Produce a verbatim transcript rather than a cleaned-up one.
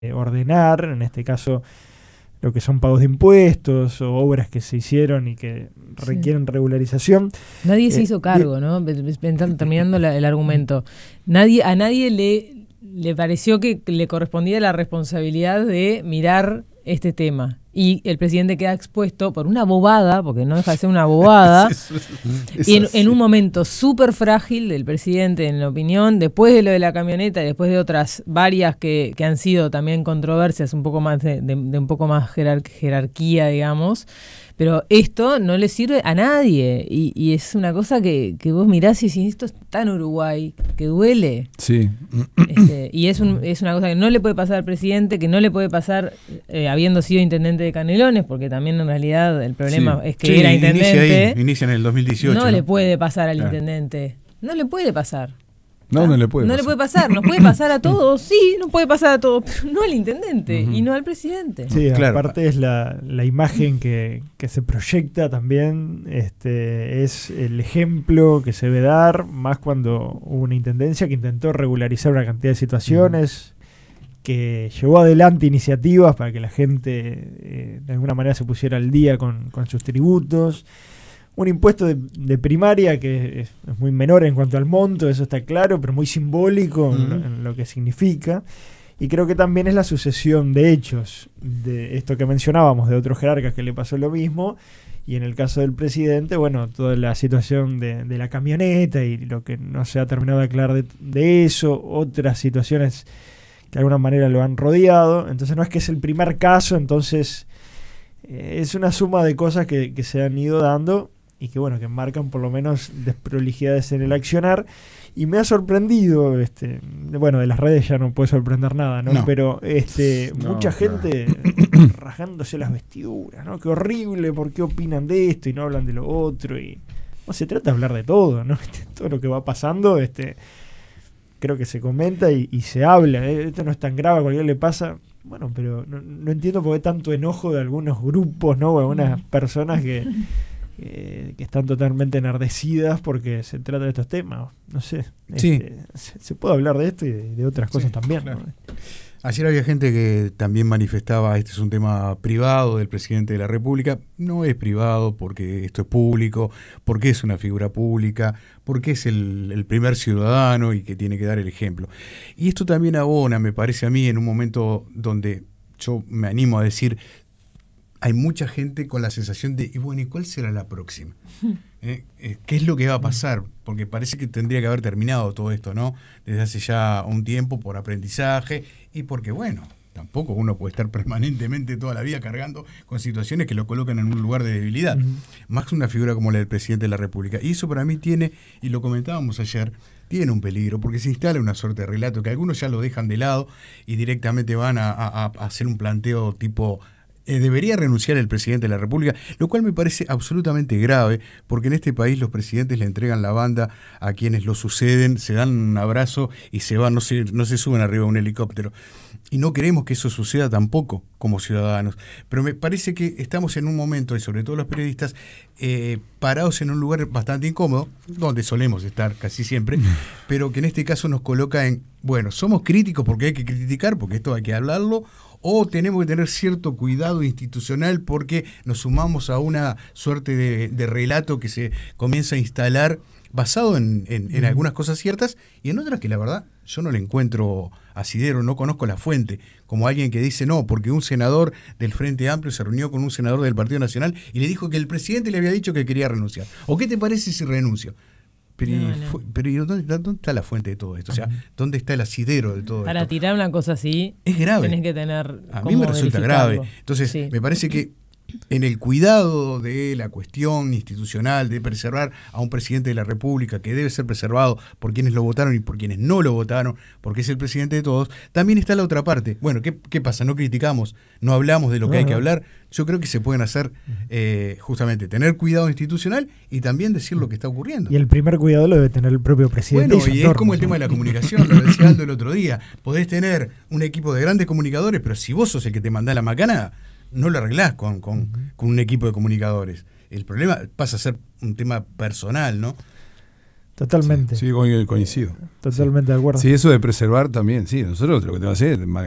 ordenar, en este caso lo que son pagos de impuestos o obras que se hicieron y que requieren sí. regularización. Nadie eh, se hizo cargo, de, ¿no? Terminando la, el argumento. Nadie, a nadie le, le pareció que le correspondía la responsabilidad de mirar este tema. Y el presidente queda expuesto por una bobada, porque no deja de ser una bobada, es, es y en, en un momento súper frágil del presidente, en la opinión, después de lo de la camioneta y después de otras varias que, que han sido también controversias, un poco más de, de, de un poco más jerar, jerarquía, digamos. Pero esto no le sirve a nadie. Y, y es una cosa que, que vos mirás y decís, esto está en Uruguay, que duele. Sí. Este, y es, un, es una cosa que no le puede pasar al presidente, que no le puede pasar eh, habiendo sido intendente de Canelones, porque también en realidad el problema sí. es que sí, era intendente. Inicia, ahí, inicia en el dos mil dieciocho. No, ¿no? le puede pasar al claro. intendente. No le puede pasar. No, no le puede no pasar. le puede pasar, nos puede pasar a todos, sí, nos puede pasar a todos, pero no al intendente uh-huh. y no al presidente. Sí, claro. aparte es la, la imagen que, que se proyecta también, este, es el ejemplo que se debe dar, más cuando hubo una intendencia que intentó regularizar una cantidad de situaciones, uh-huh. que llevó adelante iniciativas para que la gente eh, de alguna manera se pusiera al día con, con sus tributos. Un impuesto de, de primaria que es, es muy menor en cuanto al monto, eso está claro, pero muy simbólico uh-huh. en, lo, en lo que significa. Y creo que también es la sucesión de hechos, de esto que mencionábamos, de otros jerarcas que le pasó lo mismo. Y en el caso del presidente, bueno, toda la situación de, de la camioneta y lo que no se ha terminado de aclarar de, de eso, otras situaciones que de alguna manera lo han rodeado. Entonces no es que es el primer caso, entonces eh, es una suma de cosas que, que se han ido dando y que bueno, que marcan por lo menos desprolijidades en el accionar. Y me ha sorprendido, este, bueno, de las redes ya no puede sorprender nada, ¿no? no. Pero este, no, mucha claro. gente rajándose las vestiduras, ¿no? Qué horrible, ¿por qué opinan de esto y no hablan de lo otro? Y no se trata de hablar de todo, ¿no? Todo lo que va pasando, este, creo que se comenta y, y se habla, ¿eh? Esto no es tan grave, a cualquiera le pasa. Bueno, pero no, no entiendo por qué tanto enojo de algunos grupos, ¿no? O algunas personas que... Eh, que están totalmente enardecidas porque se trata de estos temas. No sé, sí. este, se, se puede hablar de esto y de, de otras cosas sí, también, claro. ¿no? Ayer había gente que también manifestaba, este es un tema privado del presidente de la República. No es privado porque esto es público, porque es una figura pública, porque es el, el primer ciudadano y que tiene que dar el ejemplo. Y esto también abona, me parece a mí, en un momento donde yo me animo a decir, hay mucha gente con la sensación de, y bueno, ¿y cuál será la próxima? ¿Eh? Eh, ¿Qué es lo que va a pasar? Porque parece que tendría que haber terminado todo esto, ¿no? Desde hace ya un tiempo por aprendizaje y porque, bueno, tampoco uno puede estar permanentemente toda la vida cargando con situaciones que lo colocan en un lugar de debilidad. Uh-huh. Más una figura como la del presidente de la República. Y eso para mí tiene, y lo comentábamos ayer, tiene un peligro, porque se instala una suerte de relato que algunos ya lo dejan de lado y directamente van a, a, a hacer un planteo tipo... Eh, debería renunciar el presidente de la República, lo cual me parece absolutamente grave, porque en este país los presidentes le entregan la banda a quienes lo suceden, se dan un abrazo y se van, no se, no se suben arriba de un helicóptero. Y no queremos que eso suceda tampoco como ciudadanos. Pero me parece que estamos en un momento, y sobre todo los periodistas, eh, parados en un lugar bastante incómodo, donde solemos estar casi siempre, pero que en este caso nos coloca en, bueno, somos críticos porque hay que criticar, porque esto hay que hablarlo, o tenemos que tener cierto cuidado institucional porque nos sumamos a una suerte de, de relato que se comienza a instalar basado en, en, en algunas cosas ciertas y en otras que la verdad yo no le encuentro asidero, no conozco la fuente, como alguien que dice no, porque un senador del Frente Amplio se reunió con un senador del Partido Nacional y le dijo que el presidente le había dicho que quería renunciar. ¿O qué te parece si renuncio? Pero, no, no. Fue, pero ¿dónde, ¿dónde está la fuente de todo esto? O sea, ¿dónde está el asidero de todo Para esto? Para tirar una cosa así, es grave. Tenés que tener A mí me resulta grave. Entonces, sí. me parece que en el cuidado de la cuestión institucional, de preservar a un presidente de la República que debe ser preservado por quienes lo votaron y por quienes no lo votaron, porque es el presidente de todos, también está la otra parte. Bueno, ¿qué, qué pasa? No criticamos, no hablamos de lo que hay que hablar. Yo creo que se pueden hacer eh, justamente tener cuidado institucional y también decir lo que está ocurriendo. Y el primer cuidado lo debe tener el propio presidente. Bueno, y, y es como el tema de la comunicación, lo decía Aldo el otro día. Podés tener un equipo de grandes comunicadores, pero si vos sos el que te mandá la macana, no lo arreglás con, con, uh-huh. con un equipo de comunicadores. El problema pasa a ser un tema personal, ¿no? Totalmente. Sí, sí coincido. Totalmente sí. de acuerdo. Sí, eso de preservar también, sí. Nosotros lo que tenemos que hacer es